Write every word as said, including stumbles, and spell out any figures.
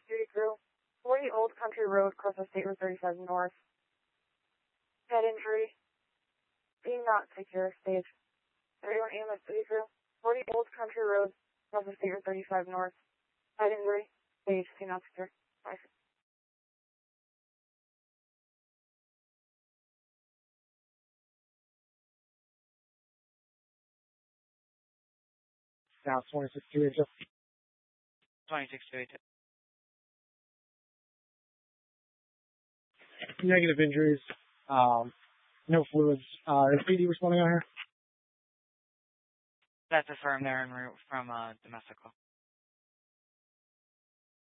Duty Crew. forty Old Country Road, Crystal State Route thirty-five North. Head injury. Being not secure, stage. thirty-one A M S Duty Crew. forty Old Country Road, Crystal State Route thirty-five North. Head injury. Stage. Being not secure. Bye. South twenty-six two eight. twenty-six two eight. Negative injuries. Um, no fluids. Uh, is P D responding out here? That's affirmed there en route from uh, domestic call.